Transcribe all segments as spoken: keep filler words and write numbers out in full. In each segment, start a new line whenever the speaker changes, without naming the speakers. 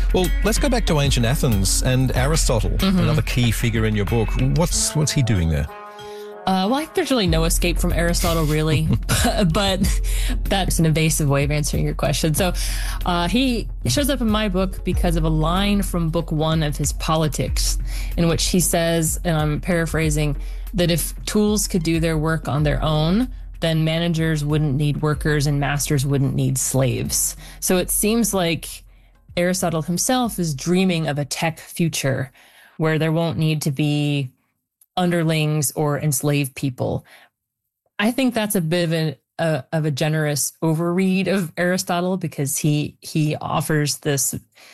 Well, let's go back to ancient Athens and Aristotle, mm-hmm. another key figure in your book. What's what's he doing there?
Uh, well, I think there's really no escape from Aristotle, really, but that's an evasive way of answering your question. So uh, he shows up in my book because of a line from book one of his Politics, in which he says, and I'm paraphrasing, that if tools could do their work on their own, then managers wouldn't need workers and masters wouldn't need slaves. So it seems like Aristotle himself is dreaming of a tech future where there won't need to be underlings or enslaved people. I think that's a bit of a, a of a generous overread of Aristotle, because he he offers this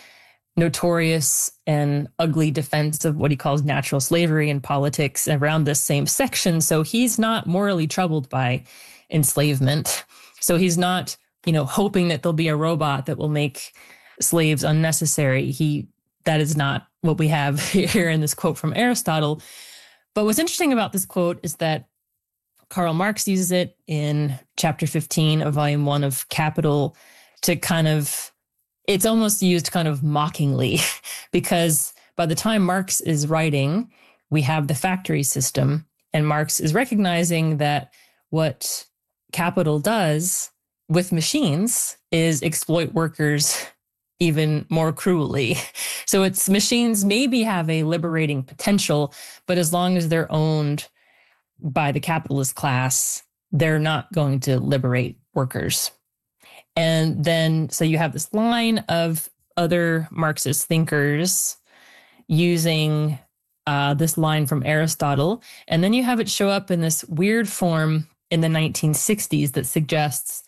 notorious and ugly defense of what he calls natural slavery in Politics around this same section. So he's not morally troubled by enslavement. So he's not, you know, hoping that there'll be a robot that will make slaves unnecessary. He that is not what we have here in this quote from Aristotle. But what's interesting about this quote is that Karl Marx uses it in chapter fifteen of volume one of Capital to kind of, it's almost used kind of mockingly, because by the time Marx is writing, we have the factory system, and Marx is recognizing that what capital does with machines is exploit workers even more cruelly. So it's machines maybe have a liberating potential, but as long as they're owned by the capitalist class, they're not going to liberate workers. And then, so you have this line of other Marxist thinkers using uh, this line from Aristotle, and then you have it show up in this weird form in the nineteen sixties that suggests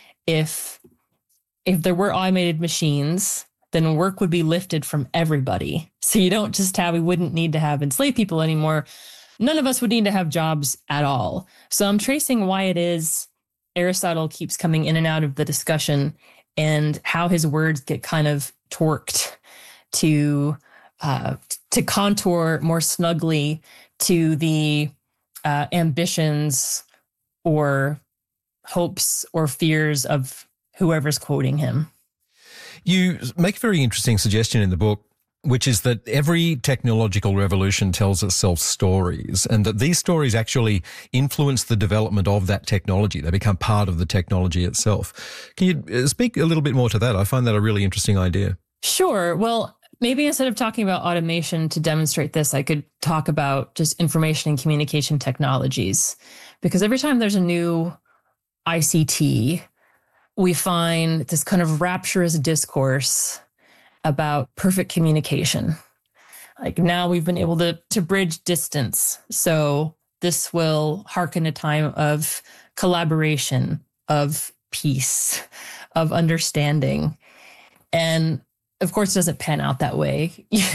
if If there were automated machines, then work would be lifted from everybody. So you don't just have, we wouldn't need to have enslaved people anymore. None of us would need to have jobs at all. So I'm tracing why it is Aristotle keeps coming in and out of the discussion, and how his words get kind of torqued to uh, to contour more snugly to the uh, ambitions or hopes or fears of whoever's quoting him.
You make a very interesting suggestion in the book, which is that every technological revolution tells itself stories, and that these stories actually influence the development of that technology. They become part of the technology itself. Can you speak a little bit more to that? I find that a really interesting idea.
Sure. Well, maybe instead of talking about automation to demonstrate this, I could talk about just information and communication technologies. Because every time there's a new I C T, we find this kind of rapturous discourse about perfect communication. Like now we've been able to, to bridge distance. So this will harken a time of collaboration, of peace, of understanding. And of course, it doesn't pan out that way,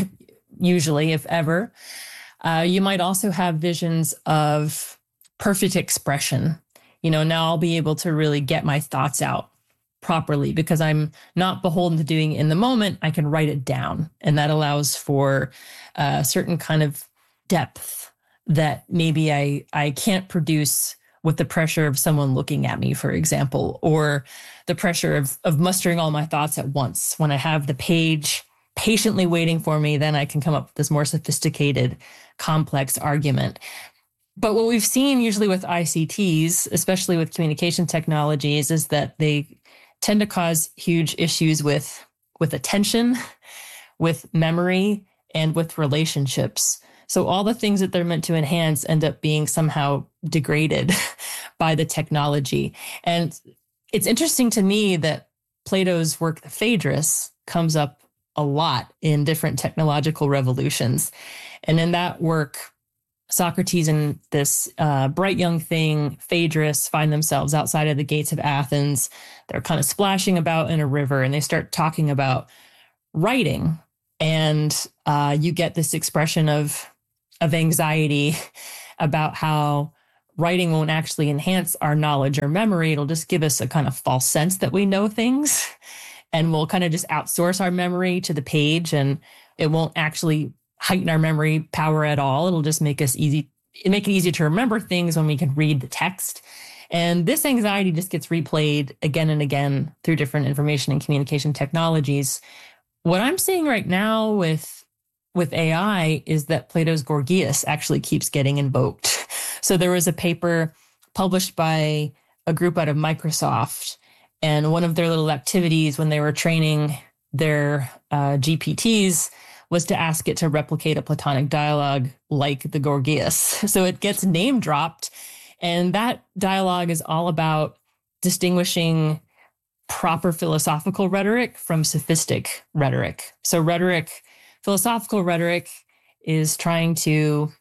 usually, if ever. Uh, you might also have visions of perfect expression. You know, now I'll be able to really get my thoughts out properly because I'm not beholden to doing it in the moment. I can write it down, and that allows for a certain kind of depth that maybe I, I can't produce with the pressure of someone looking at me, for example, or the pressure of, of mustering all my thoughts at once. When I have the page patiently waiting for me, then I can come up with this more sophisticated, complex argument. But what we've seen usually with I C Ts, especially with communication technologies, is that they tend to cause huge issues with, with attention, with memory, and with relationships. So all the things that they're meant to enhance end up being somehow degraded by the technology. And it's interesting to me that Plato's work, the Phaedrus, comes up a lot in different technological revolutions. And in that work, Socrates and this uh, bright young thing, Phaedrus, find themselves outside of the gates of Athens. They're kind of splashing about in a river, and they start talking about writing. And uh, you get this expression of, of anxiety about how writing won't actually enhance our knowledge or memory. It'll just give us a kind of false sense that we know things. And we'll kind of just outsource our memory to the page, and it won't actually heighten our memory power at all. It'll just make us easy, make it easier to remember things when we can read the text. And this anxiety just gets replayed again and again through different information and communication technologies, What I'm seeing right now with with A I is that Plato's Gorgias actually keeps getting invoked. So there was a paper published by a group out of Microsoft, and one of their little activities when they were training their uh, G P Ts was to ask it to replicate a Platonic dialogue like the Gorgias. So it gets name dropped, and that dialogue is all about distinguishing proper philosophical rhetoric from sophistic rhetoric. So rhetoric, philosophical rhetoric is trying to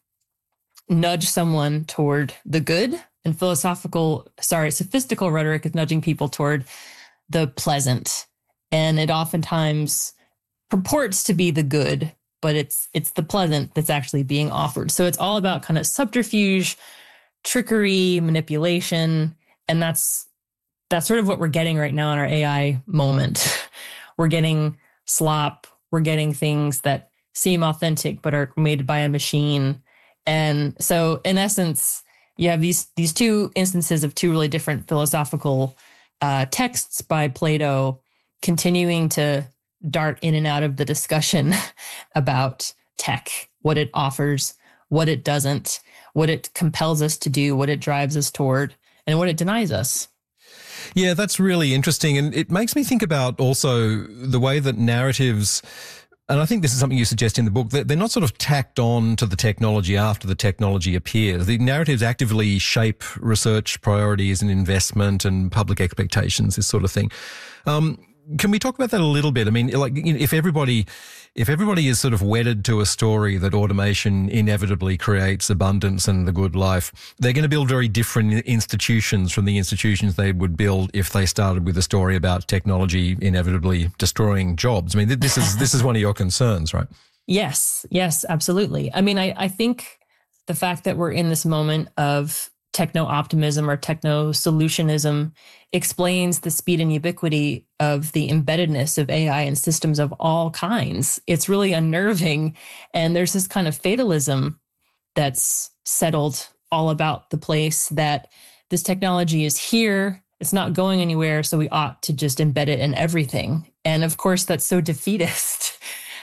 nudge someone toward the good, and philosophical, sorry, sophistical rhetoric is nudging people toward the pleasant. And it oftentimes purports to be the good, but it's it's the pleasant that's actually being offered. So it's all about kind of subterfuge, trickery, manipulation, and that's that's sort of what we're getting right now in our A I moment. We're getting slop, we're getting things that seem authentic but are made by a machine. And so in essence, you have these these two instances of two really different philosophical uh, texts by Plato continuing to dart in and out of the discussion about tech, what it offers, what it doesn't, what it compels us to do, what it drives us toward, and what it denies us.
Yeah, that's really interesting. And it makes me think about also the way that narratives, and I think this is something you suggest in the book, that they're not sort of tacked on to the technology after the technology appears. The narratives actively shape research priorities and investment and public expectations, this sort of thing. Um, Can we talk about that a little bit? I mean, like, you know, if everybody, if everybody is sort of wedded to a story that automation inevitably creates abundance and the good life, they're going to build very different institutions from the institutions they would build if they started with a story about technology inevitably destroying jobs. I mean, this is this is one of your concerns, right?
Yes, yes, absolutely. I mean, I, I think the fact that we're in this moment of techno-optimism or techno-solutionism explains the speed and ubiquity of the embeddedness of A I in systems of all kinds. It's really unnerving. And there's this kind of fatalism that's settled all about the place that this technology is here, it's not going anywhere, so we ought to just embed it in everything. And of course, that's so defeatist.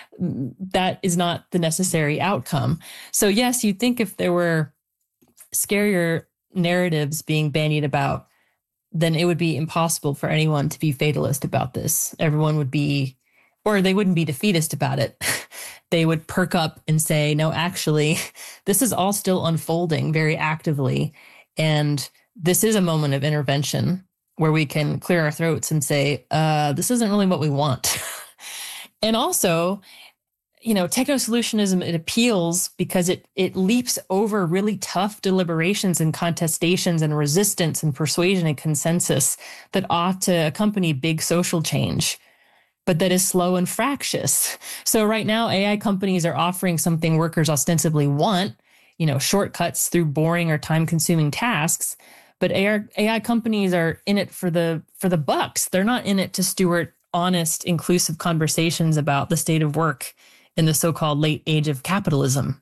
That is not the necessary outcome. So yes, you'd think if there were scarier narratives being bandied about, then it would be impossible for anyone to be fatalist about this. Everyone would be, or they wouldn't be defeatist about it. They would perk up and say, no, actually, this is all still unfolding very actively. And this is a moment of intervention where we can clear our throats and say, uh, this isn't really what we want. And also, you know, techno-solutionism, it appeals because it it leaps over really tough deliberations and contestations and resistance and persuasion and consensus that ought to accompany big social change, but that is slow and fractious. So right now, A I companies are offering something workers ostensibly want, you know, shortcuts through boring or time-consuming tasks. But A I companies are in it for the for the bucks. They're not in it to steward honest, inclusive conversations about the state of work in the so-called late age of capitalism.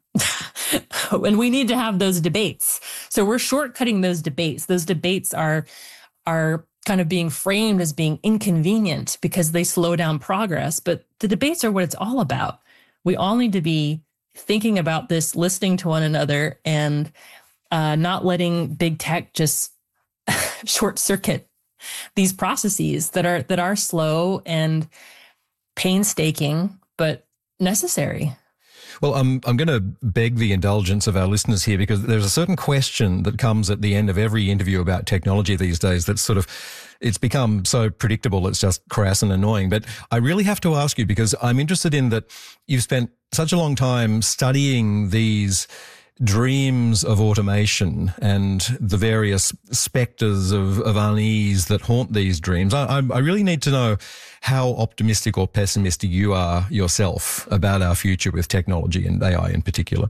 And we need to have those debates. So we're shortcutting those debates. Those debates are, are kind of being framed as being inconvenient because they slow down progress. But the debates are what it's all about. We all need to be thinking about this, listening to one another, and uh, not letting big tech just short circuit these processes that are that are slow and painstaking, but necessary.
Well, I'm I'm going to beg the indulgence of our listeners here, because there's a certain question that comes at the end of every interview about technology these days that's sort of, it's become so predictable, it's just crass and annoying. But I really have to ask you, because I'm interested in that you've spent such a long time studying these dreams of automation and the various specters of, of unease that haunt these dreams. I, I really need to know how optimistic or pessimistic you are yourself about our future with technology and A I in particular.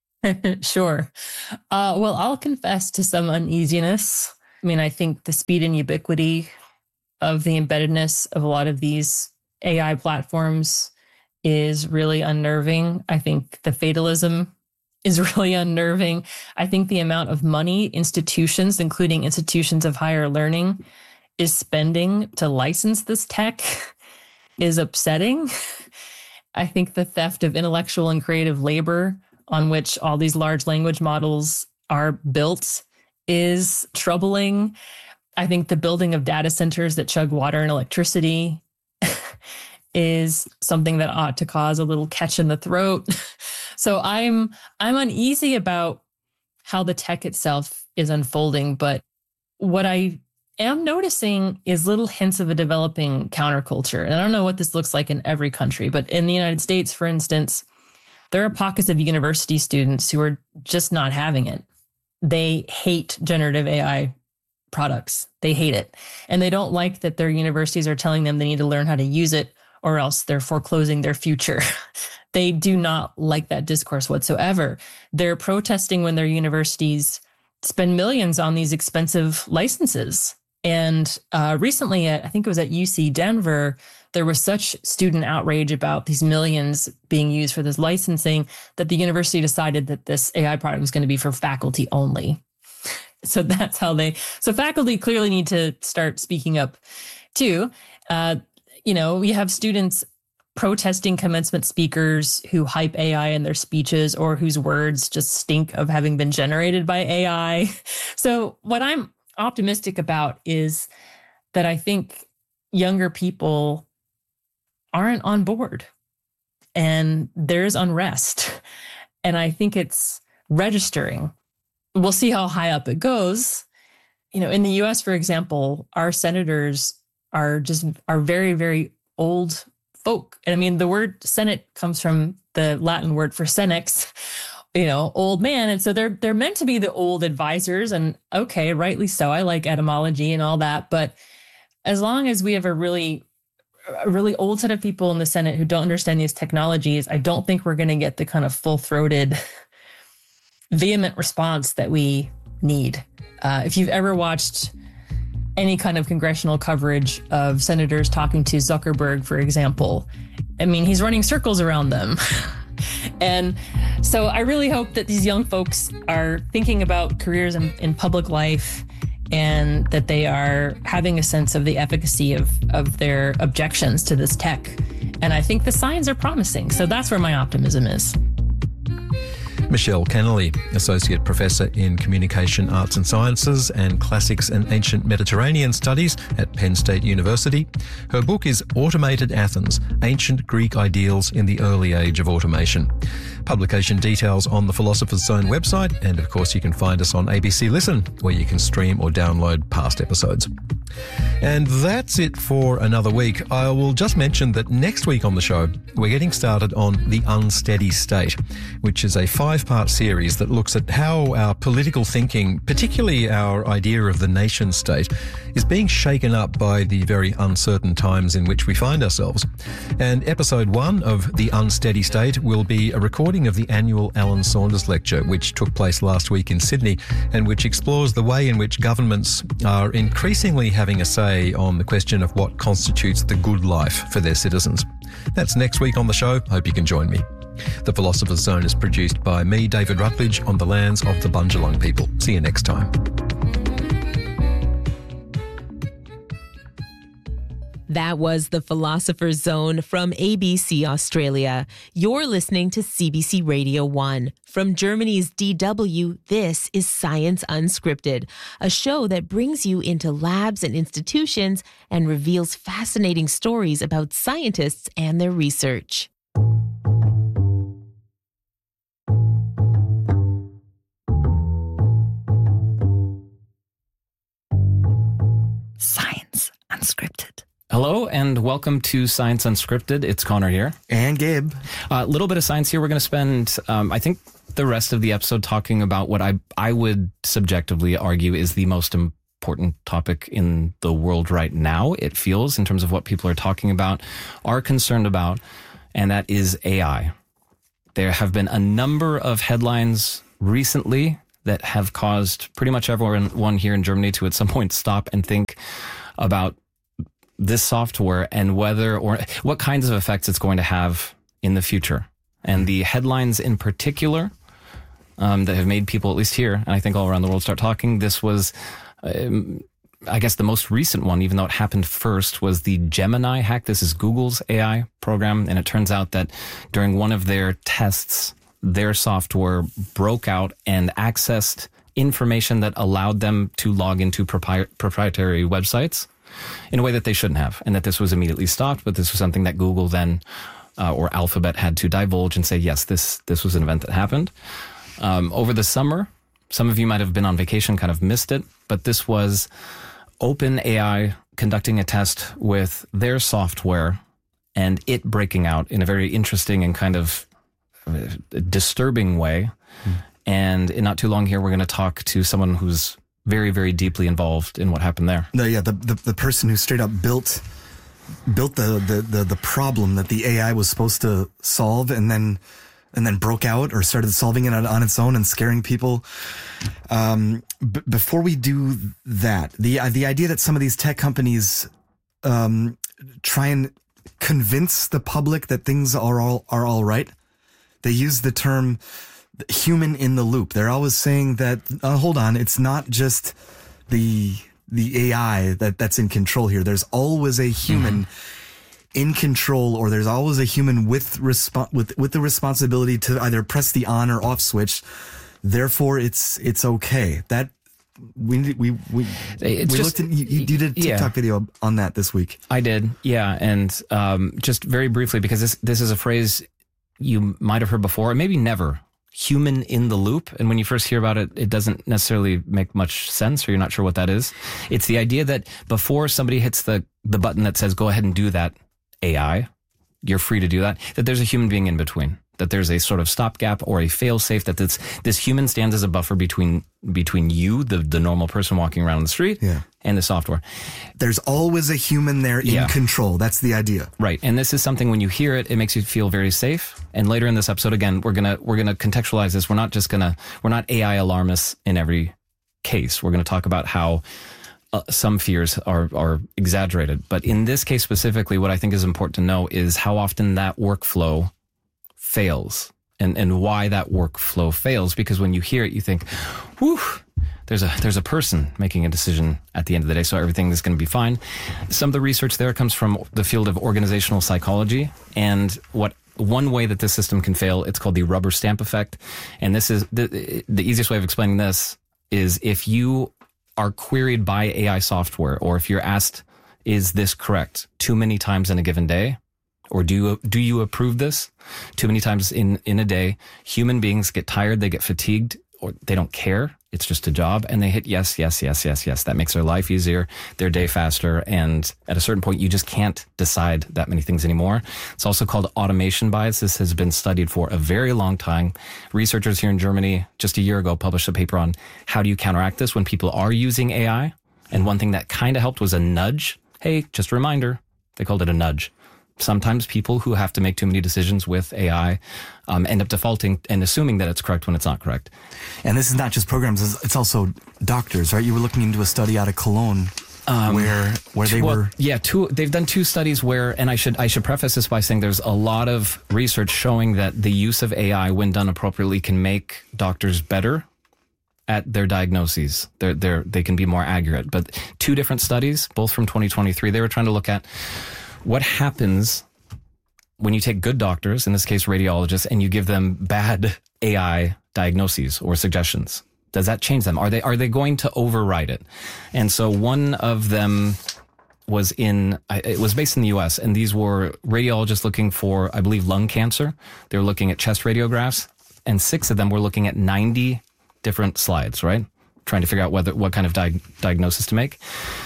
Sure. Uh, well, I'll confess to some uneasiness. I mean, I think the speed and ubiquity of the embeddedness of a lot of these A I platforms is really unnerving. I think the fatalism is really unnerving. I think the amount of money institutions, including institutions of higher learning, is spending to license this tech is upsetting. I think the theft of intellectual and creative labor on which all these large language models are built is troubling. I think the building of data centers that chug water and electricity is something that ought to cause a little catch in the throat. So I'm I'm uneasy about how the tech itself is unfolding, but what I am noticing is little hints of a developing counterculture. And I don't know what this looks like in every country, but in the United States, for instance, there are pockets of university students who are just not having it. They hate generative A I products. They hate it. And they don't like that their universities are telling them they need to learn how to use it or else they're foreclosing their future. They do not like that discourse whatsoever. They're protesting when their universities spend millions on these expensive licenses. And uh, recently, at, I think it was at U C Denver, there was such student outrage about these millions being used for this licensing that the university decided that this A I product was going to be for faculty only. So that's how they, so faculty clearly need to start speaking up too. Uh, you know, we have students protesting commencement speakers who hype A I in their speeches or whose words just stink of having been generated by A I. So what I'm optimistic about is that I think younger people aren't on board and there's unrest. And I think it's registering. We'll see how high up it goes. You know, in the U S, for example, our senators are just are very, very old folk. And I mean, the word Senate comes from the Latin word for senex, you know, old man. And so they're they're meant to be the old advisors. And okay, rightly so. I like etymology and all that. But as long as we have a really, a really old set of people in the Senate who don't understand these technologies, I don't think we're going to get the kind of full-throated, vehement response that we need. Uh, if you've ever watched any kind of congressional coverage of senators talking to Zuckerberg, for example, I mean, he's running circles around them. And so I really hope that these young folks are thinking about careers in, in public life and that they are having a sense of the efficacy of, of their objections to this tech. And I think the signs are promising. So that's where my optimism is.
Michelle Kennelly, Associate Professor in Communication Arts and Sciences and Classics and Ancient Mediterranean Studies at Penn State University. Her book is Automated Athens, Ancient Greek Ideals in the Early Age of Automation. Publication details on the Philosopher's Zone website, and of course you can find us on A B C Listen, where you can stream or download past episodes. And that's it for another week. I will just mention that next week on the show, we're getting started on The Unsteady State, which is a five-part series that looks at how our political thinking, particularly our idea of the nation state, is being shaken up by the very uncertain times in which we find ourselves. And episode one of The Unsteady State will be a recording of the annual Alan Saunders Lecture, which took place last week in Sydney, and which explores the way in which governments are increasingly having a say on the question of what constitutes the good life for their citizens. That's next week on the show. Hope you can join me. The Philosopher's Zone is produced by me, David Rutledge, on the lands of the Bundjalung people. See you next time.
That was The Philosopher's Zone from A B C Australia. You're listening to C B C Radio one. From Germany's D W, this is Science Unscripted, a show that brings you into labs and institutions and reveals fascinating stories about scientists and their research.
Science Unscripted.
Hello and welcome to Science Unscripted. It's Connor here.
And Gabe.
A uh, little bit of science here. We're going to spend, um, I think, the rest of the episode talking about what I, I would subjectively argue is the most important topic in the world right now, it feels, in terms of what people are talking about, are concerned about, and that is A I. There have been a number of headlines recently that have caused pretty much everyone here in Germany to at some point stop and think about this software and whether or what kinds of effects it's going to have in the future. And the headlines in particular um, that have made people, at least here, and I think all around the world, start talking, this was um, I guess the most recent one, even though it happened first, was the Gemini hack. This is Google's A I program. And it turns out that during one of their tests, their software broke out and accessed information that allowed them to log into propri- proprietary websites in a way that they shouldn't have. And that this was immediately stopped. But this was something that Google then, uh, or Alphabet, had to divulge and say, yes, this, this was an event that happened. Um, over the summer, some of you might have been on vacation, kind of missed it, but this was OpenAI conducting a test with their software and it breaking out in a very interesting and kind of disturbing way. Mm. And in not too long here, we're going to talk to someone who's very, very deeply involved in what happened there.
No, yeah, the, the the person who straight up built built the, the, the, the problem that the A I was supposed to solve, and then and then broke out or started solving it on, on its own and scaring people. Um, b- before we do that, the uh, the idea that some of these tech companies um, try and convince the public that things are all are all right. They use the term human in the loop. They're always saying that, uh, hold on, it's not just the the A I that, that's in control here. There's always a human mm-hmm. in control, or there's always a human with respo- with with the responsibility to either press the on or off switch. Therefore, it's it's okay. That we we we
it's
we
just,
looked at, you, you did a TikTok
yeah.
video on that this week.
I did, yeah, and um, just very briefly, because this this is a phrase you might have heard before, or maybe never. Human in the loop. And when you first hear about it, it doesn't necessarily make much sense, or you're not sure what that is. It's the idea that before somebody hits the, the button that says, go ahead and do that, A I, you're free to do that, that there's a human being in between, that there's a sort of stopgap or a fail-safe, that this, this human stands as a buffer between between you, the, the normal person walking around the street,
yeah.
and the software.
There's always a human there in
yeah.
control. That's the idea.
Right. And this is something, when you hear it, it makes you feel very safe. And later in this episode, again, we're going to, we're going to contextualize this. We're not just going to, we're not A I alarmists in every case. We're going to talk about how uh, some fears are, are exaggerated. But in this case specifically, what I think is important to know is how often that workflow fails. And and why that workflow fails, because when you hear it, you think, whew, there's a there's a person making a decision at the end of the day, so everything is going to be fine. Some of the research there comes from the field of organizational psychology, and what one way that this system can fail, it's called the rubber stamp effect. And this is the the easiest way of explaining this is if you are queried by A I software, or if you're asked, is this correct, too many times in a given day, or do you, do you approve this? Too many times in, in a day, human beings get tired, they get fatigued, or they don't care. It's just a job. And they hit yes, yes, yes, yes, yes. That makes their life easier, their day faster. And at a certain point, you just can't decide that many things anymore. It's also called automation bias. This has been studied for a very long time. Researchers here in Germany just a year ago published a paper on how do you counteract this when people are using A I. And one thing that kind of helped was a nudge. Hey, just a reminder. They called it a nudge. Sometimes people who have to make too many decisions with A I um, end up defaulting and assuming that it's correct when it's not correct.
And this is not just programs, it's also doctors, right? You were looking into a study out of Cologne um, where where they
well,
were...
Yeah, two, they've done two studies where, and I should I should preface this by saying there's a lot of research showing that the use of A I, when done appropriately, can make doctors better at their diagnoses. They're, they're, they can be more accurate. But two different studies, both from twenty twenty-three, they were trying to look at what happens when you take good doctors, in this case radiologists, and you give them bad A I diagnoses or suggestions. Does that change them? Are they are they going to override it? And so one of them was in, it was based in the U S, and these were radiologists looking for, I believe, lung cancer. They were looking at chest radiographs, and six of them were looking at ninety different slides, right? Trying to figure out whether what kind of di- diagnosis to make.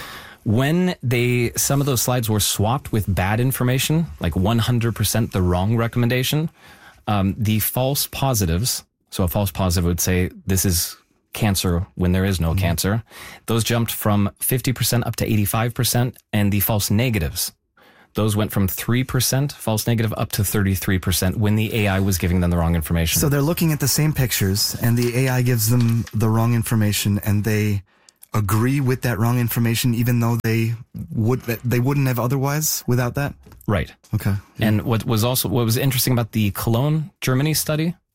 When they, some of those slides were swapped with bad information, like one hundred percent the wrong recommendation, um, the false positives, so a false positive would say this is cancer when there is no mm-hmm. cancer, those jumped from fifty percent up to eighty-five percent, and the false negatives, those went from three percent false negative up to thirty-three percent when the A I was giving them the wrong information.
So they're looking at the same pictures, and the A I gives them the wrong information, and they agree with that wrong information, even though they would they wouldn't have otherwise without that?
Right.
Okay. Yeah.
And what was also what was interesting about the Cologne, Germany study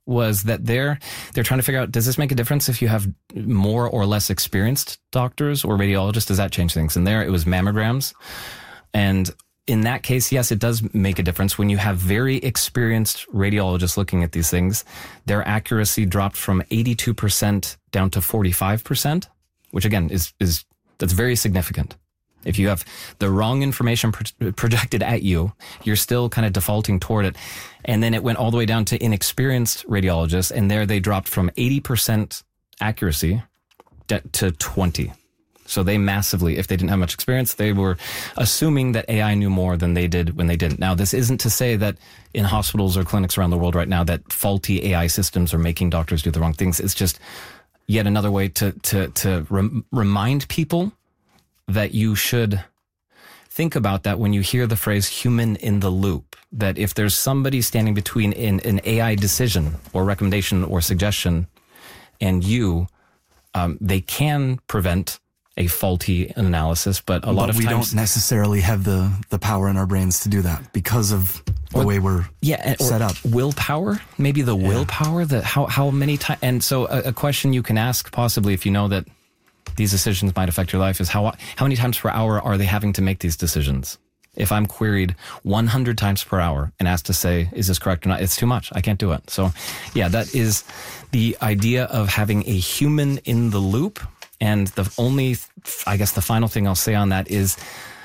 was that they're they're trying to figure out, does this make a difference if you have more or less experienced doctors or radiologists? Does that change things? And there it was mammograms. And in that case, yes, it does make a difference. When you have very experienced radiologists looking at these things, their accuracy dropped from eighty-two percent down to forty-five percent, which again is is that's very significant. If you have the wrong information pro- projected at you, you're still kind of defaulting toward it. And then it went all the way down to inexperienced radiologists, and there they dropped from eighty percent accuracy to twenty. So they massively, if they didn't have much experience, they were assuming that A I knew more than they did when they didn't. Now, this isn't to say that in hospitals or clinics around the world right now that faulty A I systems are making doctors do the wrong things. It's just yet another way to to to rem- remind people that you should think about that when you hear the phrase human in the loop, that if there's somebody standing between an, an A I decision or recommendation or suggestion and you, um, they can prevent a faulty analysis, but a lot
but
of
we
times
don't necessarily have the, the power in our brains to do that because of the
or,
way we're
yeah,
set up.
Willpower, maybe the yeah. willpower that how, how many times, and so a, a question you can ask possibly if you know that these decisions might affect your life is how, how many times per hour are they having to make these decisions? If I'm queried one hundred times per hour and asked to say, is this correct or not? It's too much. I can't do it. So yeah, that is the idea of having a human in the loop. And the only, I guess the final thing I'll say on that is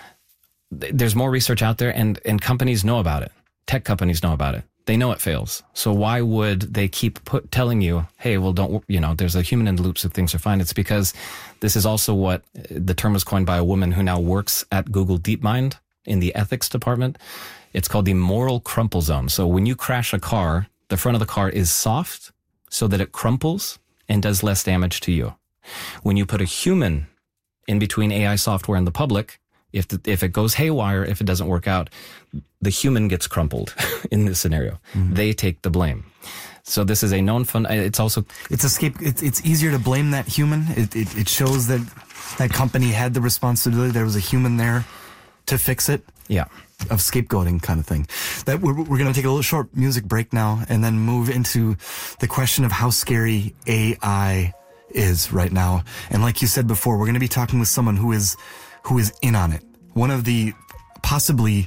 there's more research out there and, and companies know about it. Tech companies know about it. They know it fails. So why would they keep put, telling you, hey, well, don't, you know, there's a human in the loop so things are fine. It's because this is also what the term was coined by a woman who now works at Google DeepMind in the ethics department. It's called the moral crumple zone. So when you crash a car, the front of the car is soft so that it crumples and does less damage to you. When you put a human in between A I software and the public, if the, if it goes haywire, if it doesn't work out, the human gets crumpled in this scenario. Mm-hmm. They take the blame. So this is a known fun. It's also
it's escape. It's it's easier to blame that human. It, it it shows that that company had the responsibility. There was a human there to fix it.
Yeah.
Of scapegoating kind of thing. That we're we're going to take a little short music break now and then move into the question of how scary A I is right now. And like you said before, we're going to be talking with someone who is who is in on it. One of the possibly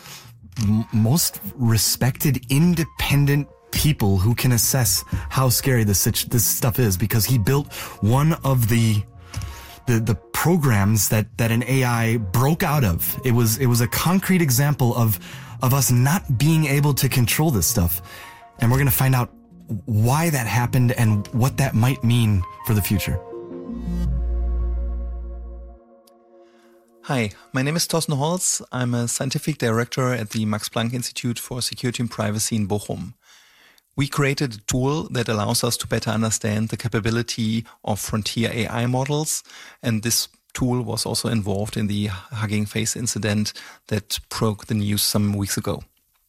m- most respected independent people who can assess how scary this this stuff is, because he built one of the the the programs that that an A I broke out of. It was it was a concrete example of of us not being able to control this stuff. And we're going to find out why that happened and what that might mean for the future.
Hi, my name is Thorsten Holz. I'm a scientific director at the Max Planck Institute for Security and Privacy in Bochum. We created a tool that allows us to better understand the capability of frontier A I models, and this tool was also involved in the Hugging Face incident that broke the news some weeks ago.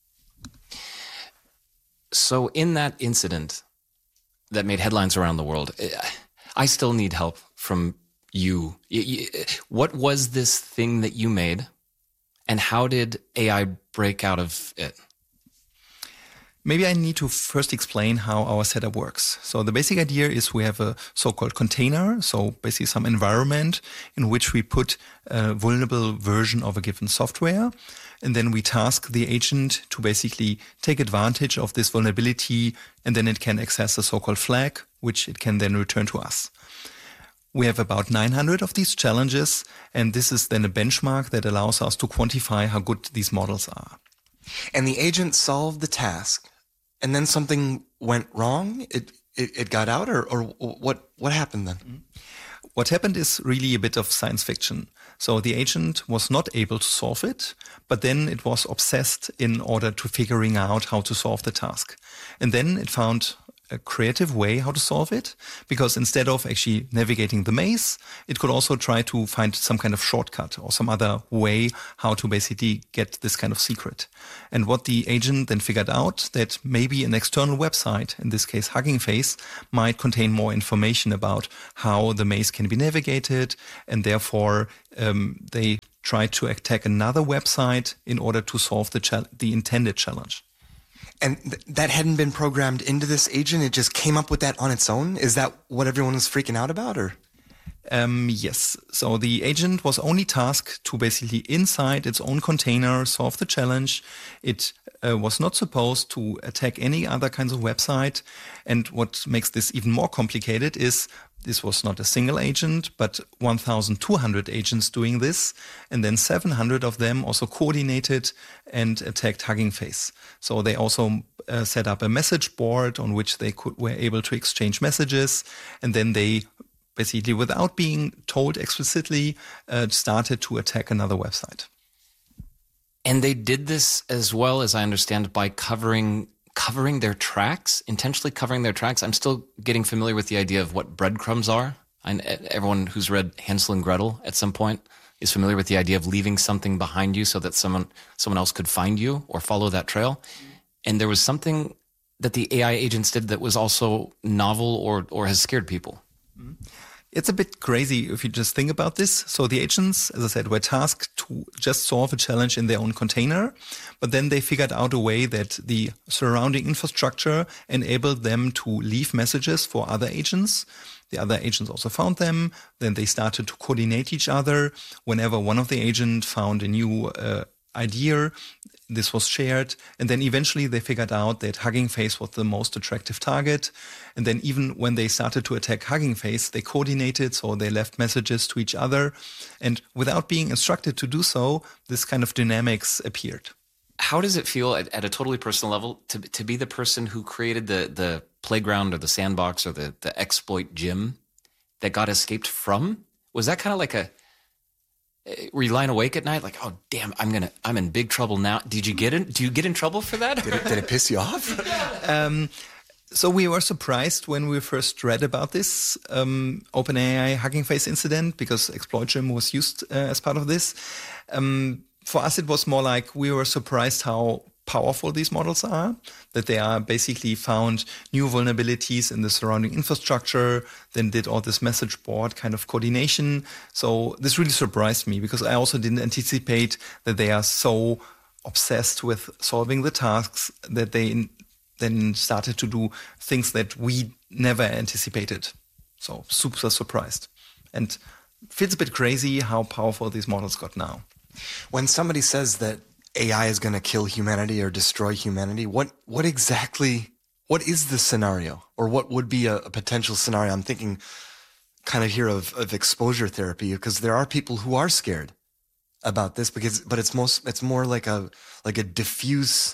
So in that incident that made headlines around the world, I still need help from you. What was this thing that you made, and how did A I break out of it?
Maybe I need to first explain how our setup works. So the basic idea is we have a so-called container, so basically some environment in which we put a vulnerable version of a given software. And then we task the agent to basically take advantage of this vulnerability, and then it can access a so-called flag, which it can then return to us. We have about nine hundred of these challenges, and this is then a benchmark that allows us to quantify how good these models are.
And the agent solved the task, and then something went wrong? It it, it got out, or, or what, what happened then? Mm-hmm.
What happened is really a bit of science fiction. So the agent was not able to solve it, but then it was obsessed in order to figuring out how to solve the task. And then it found a creative way how to solve it, because instead of actually navigating the maze, it could also try to find some kind of shortcut or some other way how to basically get this kind of secret. And what the agent then figured out, that maybe an external website, in this case Hugging Face, might contain more information about how the maze can be navigated, and therefore um, they tried to attack another website in order to solve the, cha- the intended challenge.
And th- that hadn't been programmed into this agent? It just came up with that on its own? Is that what everyone was freaking out about, or?
Um, yes. So the agent was only tasked to basically inside its own container solve the challenge. It uh, was not supposed to attack any other kinds of website. And what makes this even more complicated is this was not a single agent, but one thousand two hundred agents doing this. And then seven hundred of them also coordinated and attacked Hugging Face. So they also uh, set up a message board on which they could, were able to exchange messages. And then they basically, without being told explicitly, uh, started to attack another website.
And they did this, as well as I understand, by covering covering their tracks, intentionally covering their tracks. I'm still getting familiar with the idea of what breadcrumbs are. And everyone who's read Hansel and Gretel at some point is familiar with the idea of leaving something behind you so that someone someone else could find you or follow that trail. And there was something that the A I agents did that was also novel or or has scared people.
It's a bit crazy if you just think about this. So the agents, as I said, were tasked to just solve a challenge in their own container, but then they figured out a way that the surrounding infrastructure enabled them to leave messages for other agents. The other agents also found them. Then they started to coordinate each other. Whenever one of the agents found a new uh, idea, this was shared. And then eventually they figured out that Hugging Face was the most attractive target. And then even when they started to attack Hugging Face, they coordinated, so they left messages to each other. And without being instructed to do so, this kind of dynamics appeared.
How does it feel at, at a totally personal level to to be the person who created the the playground or the sandbox or the, the exploit gym that got escaped from? Was that kind of like a, were you lying awake at night like, oh damn, I'm gonna I'm in big trouble now? Did you get in? Do you get in trouble for that?
Did it, did it piss you off?
um, so we were surprised when we first read about this um, OpenAI Hugging Face incident because Exploit Gym was used uh, as part of this. Um, for us, it was more like we were surprised how powerful these models are, that they are basically found new vulnerabilities in the surrounding infrastructure, then did all this message board kind of coordination. So this really surprised me because I also didn't anticipate that they are so obsessed with solving the tasks that they then started to do things that we never anticipated. So super surprised. And feels a bit crazy how powerful these models got now.
When somebody says that A I is going to kill humanity or destroy humanity, what what exactly, what is the scenario? Or what would be a, a potential scenario? I'm thinking kind of here of, of exposure therapy, because there are people who are scared about this, because but it's most it's more like a like a diffuse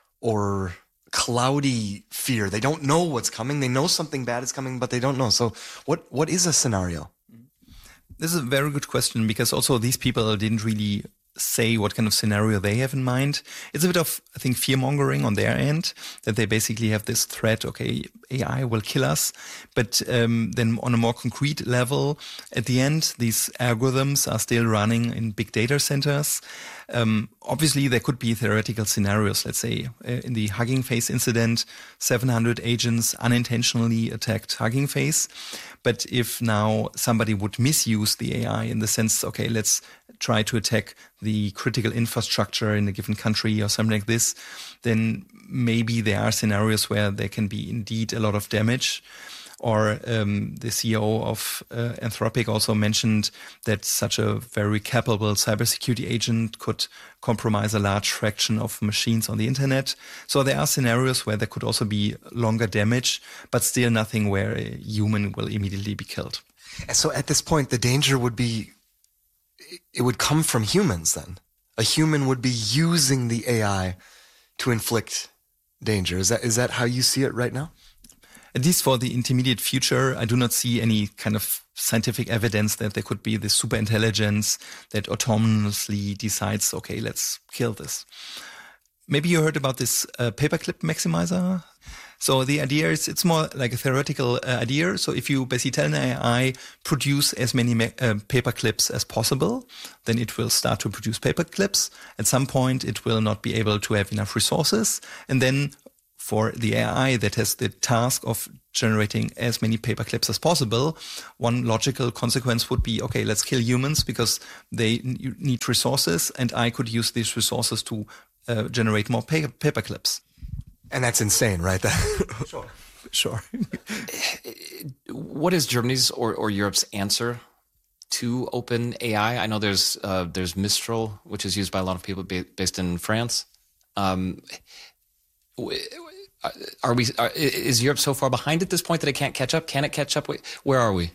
or cloudy fear. They don't know what's coming. They know something bad is coming, but they don't know. So what what is a scenario?
This is a very good question, because also these people didn't really say what kind of scenario they have in mind. It's a bit of, I think, fear-mongering on their end, that they basically have this threat, okay, A I will kill us. But um, then on a more concrete level, at the end, these algorithms are still running in big data centers. Um, obviously, there could be theoretical scenarios. Let's say uh, in the Hugging Face incident, seven hundred agents unintentionally attacked Hugging Face. But if now somebody would misuse the A I in the sense, okay, let's try to attack the critical infrastructure in a given country or something like this, then maybe there are scenarios where there can be indeed a lot of damage. Or um, the C E O of uh, Anthropic also mentioned that such a very capable cybersecurity agent could compromise a large fraction of machines on the internet. So there are scenarios where there could also be longer damage, but still nothing where a human will immediately be killed.
And so at this point, the danger would be, it would come from humans then. A human would be using the A I to inflict danger. Is that is that how you see it right now?
At least for the intermediate future, I do not see any kind of scientific evidence that there could be this super intelligence that autonomously decides, okay, let's kill this. Maybe you heard about this uh, paperclip maximizer. So the idea is, it's more like a theoretical uh, idea. So if you basically tell an A I, produce as many ma- uh, paper clips as possible, then it will start to produce paper clips. At some point, it will not be able to have enough resources. And then for the A I that has the task of generating as many paper clips as possible, one logical consequence would be, okay, let's kill humans because they need resources, and I could use these resources to uh, generate more paper, paper clips.
And that's insane, right?
Sure. Sure.
What is Germany's or, or Europe's answer to open A I? I know there's uh, there's Mistral, which is used by a lot of people ba- based in France. Um, are we? Are, is Europe so far behind at this point that it can't catch up? Can it catch up? Where are we?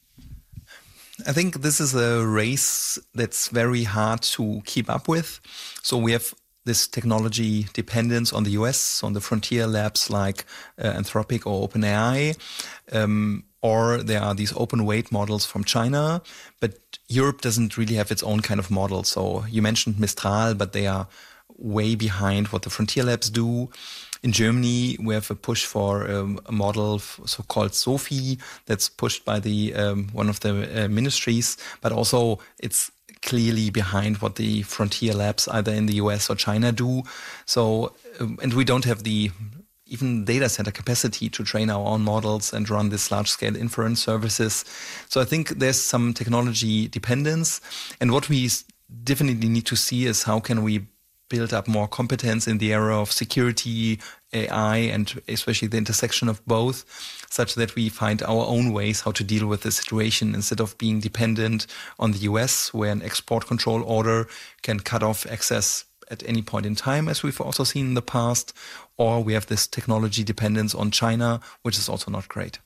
I think this is a race that's very hard to keep up with. So we have this technology dependence on the U S, on the frontier labs like uh, Anthropic or OpenAI, um, or there are these open weight models from China, but Europe doesn't really have its own kind of model. So you mentioned Mistral, but they are way behind what the frontier labs do. In Germany, we have a push for um, a model so-called SOPHI that's pushed by the um, one of the uh, ministries, but also it's clearly behind what the frontier labs either in the U S or China do. So, um, and we don't have the even data center capacity to train our own models and run this large-scale inference services. So I think there's some technology dependence. And what we definitely need to see is how can we build up more competence in the area of security, A I, and especially the intersection of both, such that we find our own ways how to deal with the situation instead of being dependent on the U S, where an export control order can cut off access at any point in time, as we've also seen in the past, or we have this technology dependence on China, which is also not great.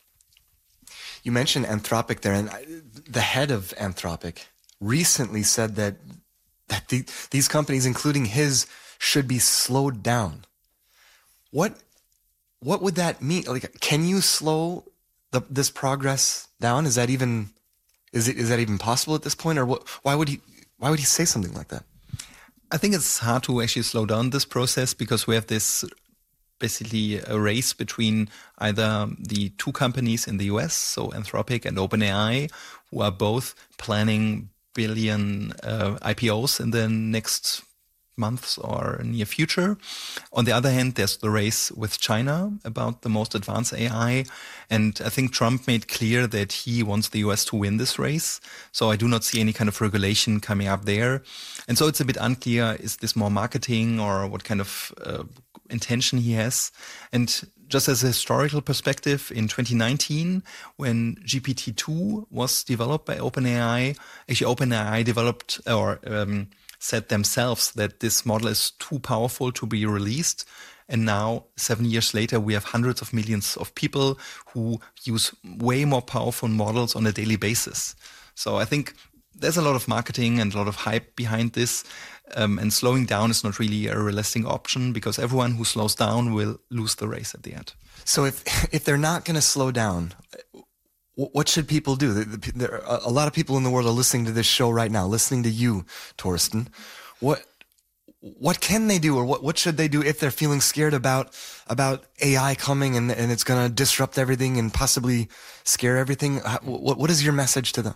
You mentioned Anthropic there, and the head of Anthropic recently said that that the, these companies, including his, should be slowed down. What what would that mean? Like, can you slow the, this progress down? Is that even is it is that even possible at this point? Or what, why would he why would he say something like that?
I think it's hard to actually slow down this process because we have this basically a race between either the two companies in the U S, so Anthropic and OpenAI, who are both planning billion uh, I P Os in the next months or near future. On the other hand, there's the race with China about the most advanced A I. And I think Trump made clear that he wants the U S to win this race. So I do not see any kind of regulation coming up there. And so it's a bit unclear, is this more marketing or what kind of uh, intention he has? And just as a historical perspective, in twenty nineteen, when G P T two was developed by OpenAI, actually OpenAI developed or um, said themselves that this model is too powerful to be released. And now, seven years later, we have hundreds of millions of people who use way more powerful models on a daily basis. So I think there's a lot of marketing and a lot of hype behind this. Um, and slowing down is not really a realistic option because everyone who slows down will lose the race at the end.
So if if they're not going to slow down, what should people do? There are a lot of people in the world are listening to this show right now, listening to you, Torsten. What what can they do, or what, what should they do if they're feeling scared about about A I coming and, and it's going to disrupt everything and possibly scare everything? What what is your message to them?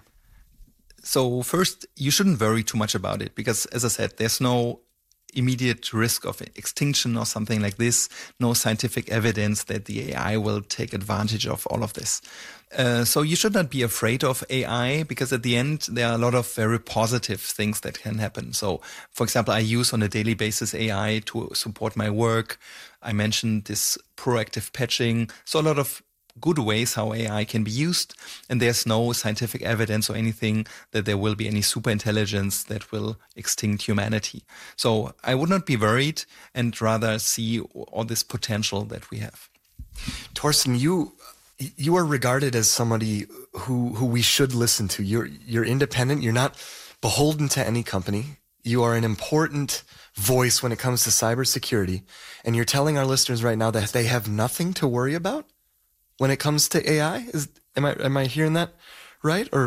So first, you shouldn't worry too much about it because, as I said, there's no immediate risk of extinction or something like this, no scientific evidence that the A I will take advantage of all of this. Uh, so you should not be afraid of A I because at the end, there are a lot of very positive things that can happen. So, for example, I use on a daily basis A I to support my work. I mentioned this proactive patching. So a lot of good ways how A I can be used, and there's no scientific evidence or anything that there will be any super intelligence that will extinct humanity. So I would not be worried and rather see all this potential that we have.
Torsten, you you are regarded as somebody who who we should listen to. You're you're independent. You're not beholden to any company. You are an important voice when it comes to cybersecurity, and you're telling our listeners right now that they have nothing to worry about when it comes to A I. Is am I am I hearing that right? Or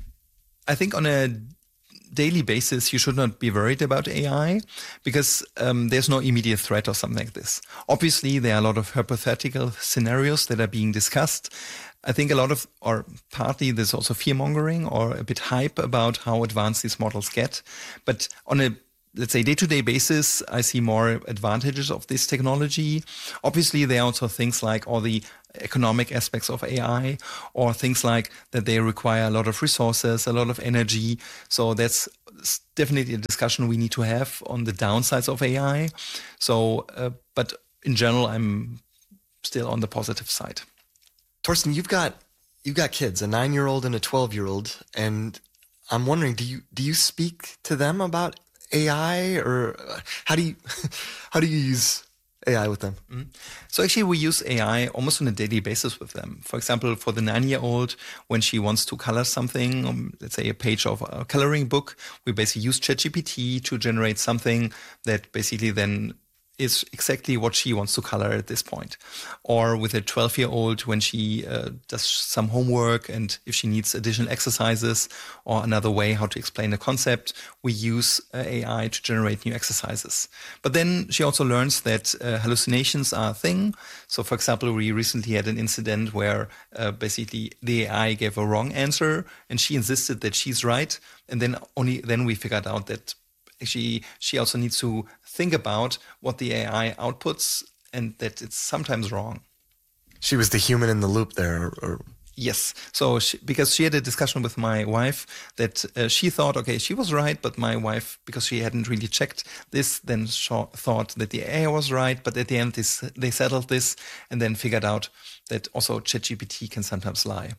I think on a daily basis, you should not be worried about A I because um, there's no immediate threat or something like this. Obviously, there are a lot of hypothetical scenarios that are being discussed. I think a lot of, or partly there's also fear-mongering or a bit hype about how advanced these models get. But on a let's say day-to-day basis, I see more advantages of this technology. Obviously, there are also things like all the economic aspects of A I or things like that they require a lot of resources, a lot of energy. So that's definitely a discussion we need to have on the downsides of A I. So, uh, but in general, I'm still on the positive side.
Torsten, you've got you've got kids, a nine-year-old and a twelve-year-old, and I'm wondering, do you do you speak to them about A I, or how do you how do you use A I with them?
Mm-hmm. So actually, we use A I almost on a daily basis with them. For example, for the nine-year-old, when she wants to color something, um, let's say a page of a coloring book, we basically use ChatGPT to generate something that basically then is exactly what she wants to color at this point. Or with a twelve-year-old, when she uh, does some homework and if she needs additional exercises or another way how to explain a concept, we use uh, A I to generate new exercises. But then she also learns that uh, hallucinations are a thing. So for example, we recently had an incident where uh, basically the A I gave a wrong answer and she insisted that she's right. And then only then we figured out that She, she also needs to think about what the A I outputs and that it's sometimes wrong.
She was the human in the loop there. Or, or...
Yes. So she, because she had a discussion with my wife that uh, she thought, okay, she was right, but my wife, because she hadn't really checked this, then thought that the A I was right. But at the end, this, they settled this and then figured out that also ChatGPT can sometimes lie.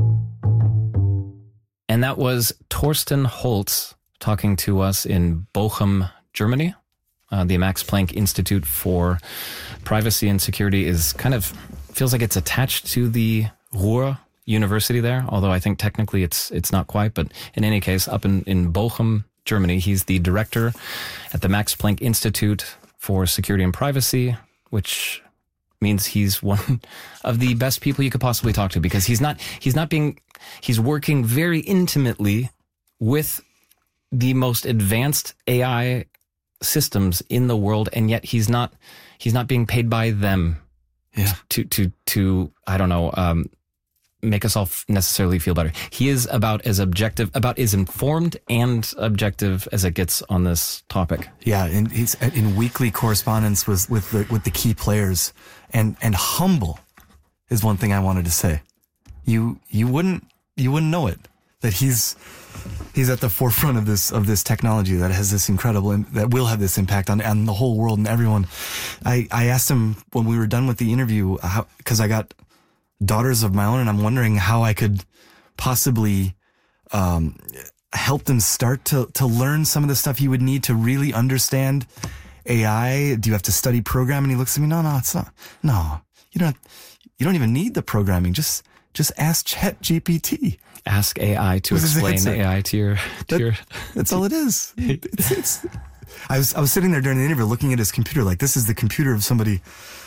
And that was Torsten Holz talking to us in Bochum, Germany. Uh, the Max Planck Institute for Privacy and Security is kind of, feels like it's attached to the Ruhr University there, although I think technically it's it's not quite. But in any case, up in, in Bochum, Germany, he's the director at the Max Planck Institute for Security and Privacy, which means he's one of the best people you could possibly talk to, because he's not he's not being he's working very intimately with the most advanced A I systems in the world, and yet he's not he's not being paid by them
yeah.
to to to I don't know um, make us all necessarily feel better. He is about as objective, about as informed and objective as it gets on this topic.
Yeah, and he's in weekly correspondence with with the with the key players, and and humble is one thing I wanted to say. You you wouldn't you wouldn't know it that he's. He's at the forefront of this of this technology that has this incredible that will have this impact on on the whole world and everyone. I I asked him when we were done with the interview, because I got daughters of my own, and I'm wondering how I could possibly um, help them start to to learn some of the stuff you would need to really understand A I. Do you have to study programming? And he looks at me, no, no, it's not. No, you don't. You don't even need the programming. Just just ask ChatGPT.
Ask A I to explain A I to your, to
that,
your.
That's all it is. It's, it's, I was I was sitting there during the interview, looking at his computer, like this is the computer of somebody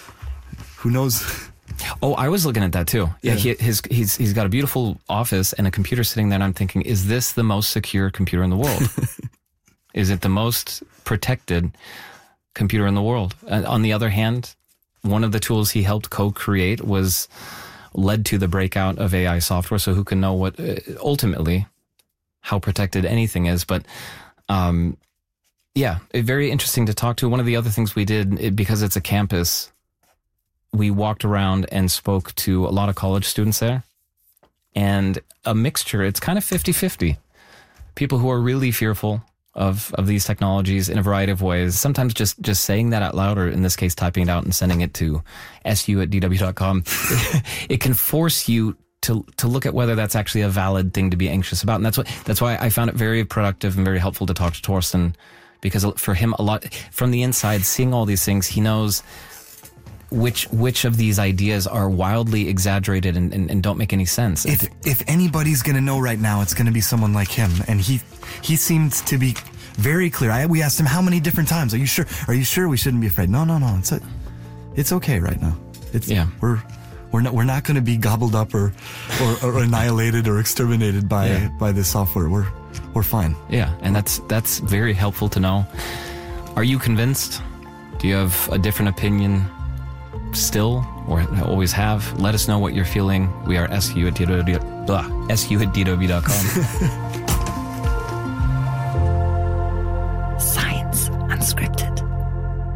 who knows.
Oh, I was looking at that too. Yeah, yeah. He, his he's he's got a beautiful office and a computer sitting there, and I'm thinking, is this the most secure computer in the world? Is it the most protected computer in the world? And on the other hand, one of the tools he helped co-create was. Led to the breakout of A I software. So who can know what uh, ultimately how protected anything is? But um, yeah, it, very interesting to talk to. One of the other things we did, it, because it's a campus, we walked around and spoke to a lot of college students there, and a mixture. It's kind of fifty-fifty. People who are really fearful of of these technologies in a variety of ways. Sometimes just just saying that out loud, or in this case, typing it out and sending it to S U at D W dot com, it can force you to to look at whether that's actually a valid thing to be anxious about. And that's what that's why I found it very productive and very helpful to talk to Torsten, because for him, a lot from the inside, seeing all these things, he knows which which of these ideas are wildly exaggerated and, and, and don't make any sense.
If if anybody's going to know right now, it's going to be someone like him. And he he seemed to be very clear. I, we asked him how many different times. Are you sure? Are you sure we shouldn't be afraid? No, no, no. It's a, it's okay right now. It's
yeah.
We're we're not we're not going to be gobbled up or or, or annihilated or exterminated by
yeah.
by this software. We're we're fine.
Yeah, and that's that's very helpful to know. Are you convinced? Do you have a different opinion? Still, or always have? Let us know what you're feeling. We are S U at D W dot com.